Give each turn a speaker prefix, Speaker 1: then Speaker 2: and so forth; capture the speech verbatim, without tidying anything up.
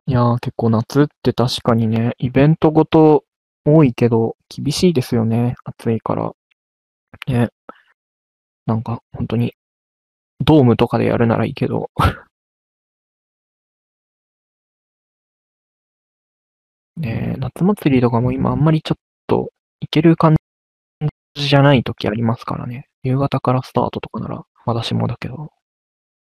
Speaker 1: いや、結構夏って確かにね、イベントごと多いけど、厳しいですよね、暑いから。ね。なんかほんとに、ドームとかでやるならいいけど。ね、夏祭りとかも今あんまりちょっと行ける感じじゃない時ありますからね。夕方からスタートとかなら、まだしもだけど。